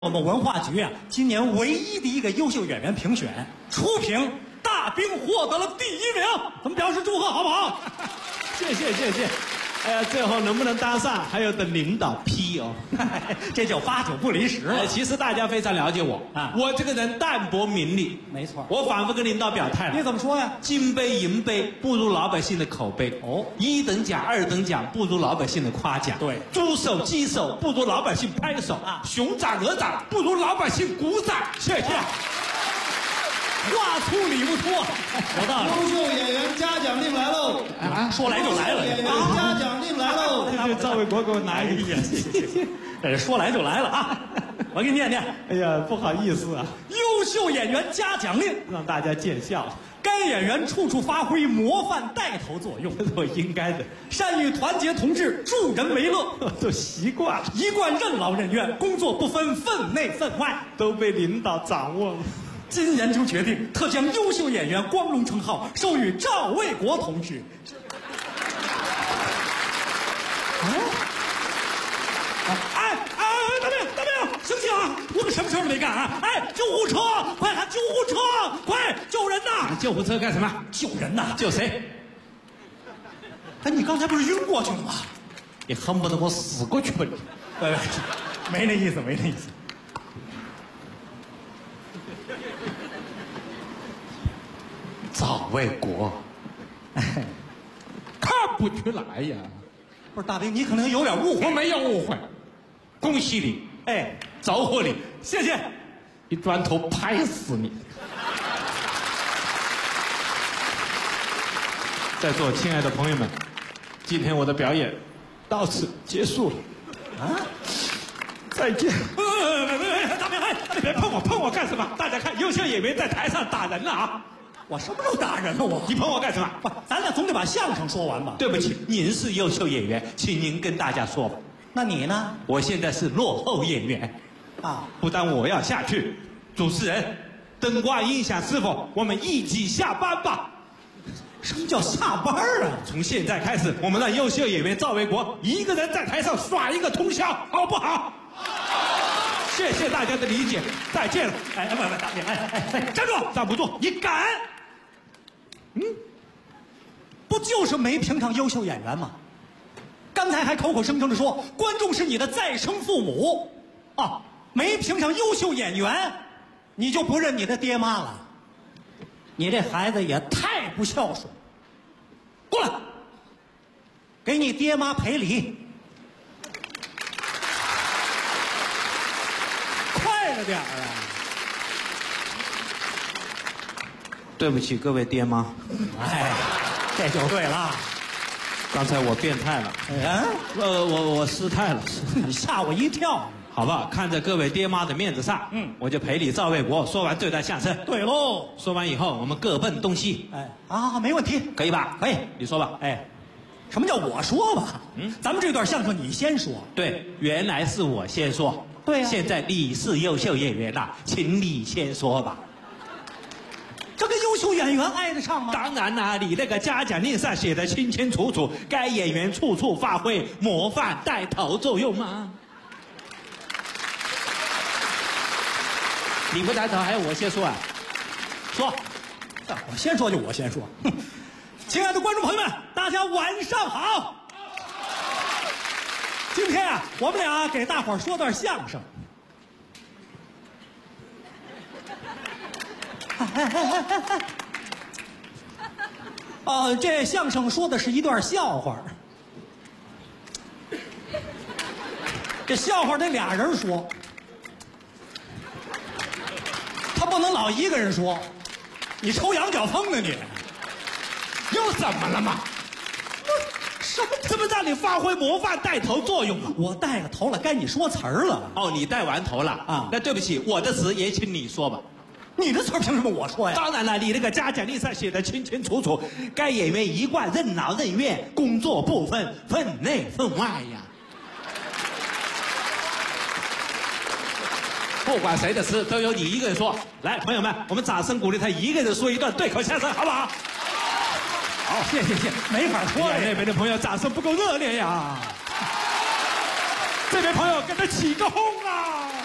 我们文化局啊，今年唯一的一个优秀演员评选，初评大兵获得了第1名，咱们表示祝贺，好不好？ 谢谢。哎呀，最后能不能当上，还要等领导批哦。 这叫8九不离十。 其实大家非常了解我啊，我这个人淡泊名利， 没错。 我反复跟领导表态了。 你怎么说呀？ 金杯银杯不如老百姓的口碑。哦，1等奖、2等奖不如老百姓的夸奖。 对， 猪手鸡手不如老百姓拍手啊，熊掌鹅掌不如老百姓鼓掌。谢谢。 话粗理不粗，有道理。 优秀演员嘉奖令来喽！ 啊，说来就来了。 演员嘉奖令来喽！ 这赵卫国给我拿一个。 这说来就来了啊！我给你念念。 哎呀，不好意思啊。 优秀演员嘉奖令， 让大家见笑。 该演员处处发挥模范带头作用， 这是我应该的。 善于团结同志，助人为乐， 都习惯了， 一贯任劳任怨，工作不分分内分外， 都被领导掌握了。 经研究决定，特将优秀演员光荣称号授予赵卫国同志。大兵，醒醒啊！我们什么事都没干啊！哎，救护车，快喊救护车，快救人呐！ 救护车干什么？ 救人呐！ 救谁？ 哎，你刚才不是晕过去了吗？ 你恨不得我死过去吧你！ 没那意思，没那意思。 赵卫国，看不出来呀。 不是大兵，你可能有点误会。 我没有误会，恭喜你， 哎， 祝贺你， 谢谢。 一砖头拍死你！在座亲爱的朋友们，今天我的表演到此结束了。啊，再见。 大兵， 别碰我干什么？大家看，优秀演员在台上打人了啊！ 我什么时候打人了？ 你碰我干什么？ 不，咱俩总得把相声说完吧。 对不起，您是优秀演员，请您跟大家说吧。 那你呢？ 我现在是落后演员， 啊， 不但我要下去，主持人、灯光、音响师傅，我们一起下班吧。 什么叫下班啊？ 从现在开始，我们让优秀演员赵卫国一个人在台上耍一个通宵，好不好？谢谢大家的理解，再见了。 哎，不，大兵，站住！ 站不住，你敢？ 不就是没评上优秀演员吗？刚才还口口声声的说观众是你的再生父母，啊，没评上优秀演员，你就不认你的爹妈了？你这孩子也太不孝顺！过来，给你爹妈赔礼，快了点啊！ 对不起，各位爹妈。 哎，这就对了。 刚才我变态了。我失态了， 你吓我一跳。 好吧，看在各位爹妈的面子上，我就赔礼赵卫国说完这段相声。 对喽， 说完以后我们各奔东西。 哎，啊，没问题， 可以吧？ 可以， 你说吧。 哎，什么叫我说吧？咱们这段相声你先说。 对，原来是我先说。 对呀， 现在你是优秀演员了，请你先说吧。 这跟优秀演员挨得上吗？ 当然啦，你那个嘉奖令上写的清清楚楚，该演员处处发挥模范带头作用吗？你不带头，还要我先说啊？ 说，我先说就我先说。亲爱的观众朋友们，大家晚上好。今天啊，我们俩给大伙儿说段相声。这相声说的是一段笑话。这笑话得俩人说，他不能老一个人说。你抽羊角风呢你？ 又怎么了嘛？ 什么？ 这不让你发挥模范带头作用吗？ 我带个头了，该你说词儿了。 哦，你带完头了啊？那对不起，我的词也请你说吧。 你的词儿凭什么我说呀？ 当然了，你那个嘉奖令上写的清清楚楚，该演员一贯任劳任怨，工作不分分内分外呀。不管谁的词，都由你一个人说。来，朋友们，我们掌声鼓励他一个人说一段对口相声，好不好？好， 谢，没法说呀。 那边的朋友掌声不够热烈呀。这边朋友跟他起个哄啊！